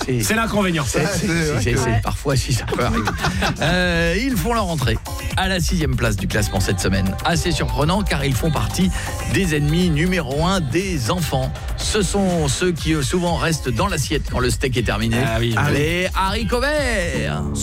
C'est l'inconvénient. Parfois, si ça peut arriver. Ils font leur entrée à la 6e place du classement cette semaine. Assez surprenant car ils font partie des ennemis numéro 1 des enfants. Ce sont ceux qui souvent restent dans l'assiette quand le steak est terminé. Ah oui. Les haricots verts.